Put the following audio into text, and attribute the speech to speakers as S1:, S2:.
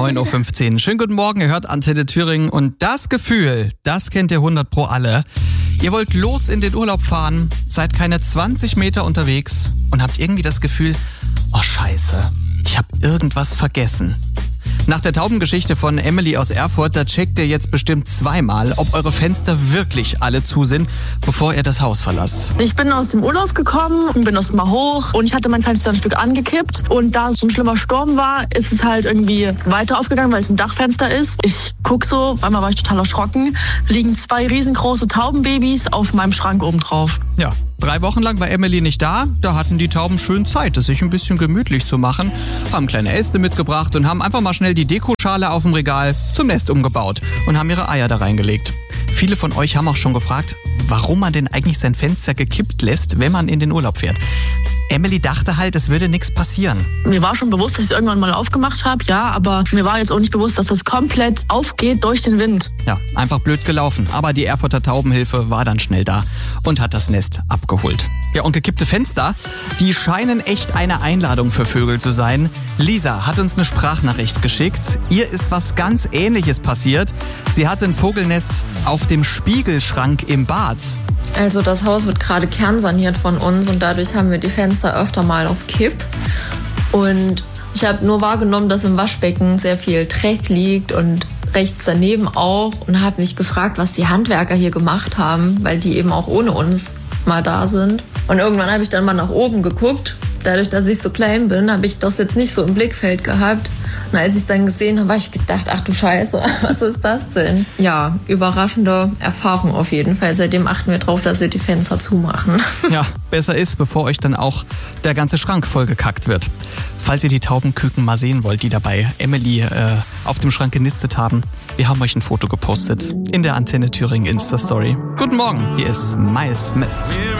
S1: 9.15 Uhr. Schönen guten Morgen, ihr hört Antenne Thüringen und das Gefühl, das kennt ihr 100% alle. Ihr wollt los in den Urlaub fahren, seid keine 20 Meter unterwegs und habt irgendwie das Gefühl, oh Scheiße, ich habe irgendwas vergessen. Nach der Taubengeschichte von Emily aus Erfurt, da checkt ihr jetzt bestimmt zweimal, ob eure Fenster wirklich alle zu sind, bevor ihr das Haus verlasst.
S2: Ich bin aus dem Urlaub gekommen und bin erst mal hoch und ich hatte mein Fenster ein Stück angekippt und da so ein schlimmer Sturm war, ist es halt irgendwie weiter aufgegangen, weil es ein Dachfenster ist. Ich guck so, auf einmal war ich total erschrocken, liegen 2 riesengroße Taubenbabys auf meinem Schrank oben drauf.
S1: Ja, 3 Wochen lang war Emily nicht da, da hatten die Tauben schön Zeit, es sich ein bisschen gemütlich zu machen, haben kleine Äste mitgebracht und haben einfach mal schnell die Dekoschale auf dem Regal zum Nest umgebaut und haben ihre Eier da reingelegt. Viele von euch haben auch schon gefragt, warum man denn eigentlich sein Fenster gekippt lässt, wenn man in den Urlaub fährt. Emily dachte halt, es würde nichts passieren.
S2: Mir war schon bewusst, dass ich es irgendwann mal aufgemacht habe, ja, aber mir war jetzt auch nicht bewusst, dass das komplett aufgeht durch den Wind.
S1: Ja, einfach blöd gelaufen. Aber die Erfurter Taubenhilfe war dann schnell da und hat das Nest abgeholt. Ja, und gekippte Fenster, die scheinen echt eine Einladung für Vögel zu sein. Lisa hat uns eine Sprachnachricht geschickt. Ihr ist was ganz Ähnliches passiert. Sie hatte ein Vogelnest auf dem Spiegelschrank im Bad.
S3: Also das Haus wird gerade kernsaniert von uns und dadurch haben wir die Fenster öfter mal auf Kipp. Und ich habe nur wahrgenommen, dass im Waschbecken sehr viel Dreck liegt und rechts daneben auch und habe mich gefragt, was die Handwerker hier gemacht haben, weil die eben auch ohne uns mal da sind. Und irgendwann habe ich dann mal nach oben geguckt. Dadurch, dass ich so klein bin, habe ich das jetzt nicht so im Blickfeld gehabt. Und als ich es dann gesehen habe, habe ich gedacht, ach du Scheiße, was ist das denn? Ja, überraschende Erfahrung auf jeden Fall. Seitdem achten wir drauf, dass wir die Fenster zumachen.
S1: Ja, besser ist, bevor euch dann auch der ganze Schrank vollgekackt wird. Falls ihr die Taubenküken mal sehen wollt, die dabei Emily auf dem Schrank genistet haben, wir haben euch ein Foto gepostet in der Antenne Thüringen Insta-Story. Guten Morgen, hier ist Miles Smith.